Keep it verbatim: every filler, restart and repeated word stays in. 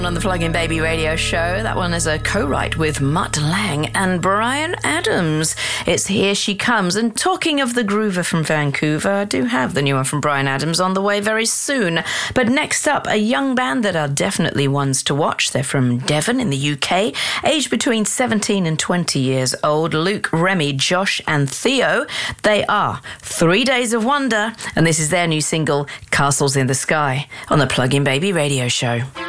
On the Plug-in Baby radio show, that one is a co-write with Mutt Lang and Bryan Adams. It's Here She Comes. And talking of the groover from Vancouver, I do have the new one from Bryan Adams on the way very soon. But next up, a young band that are definitely ones to watch. They're from Devon in the U K, aged between seventeen and twenty years old. Luke, Remy, Josh and Theo. They are Three Days of Wonder, and this is their new single, Castles in the Sky, on the Plug-in Baby radio show.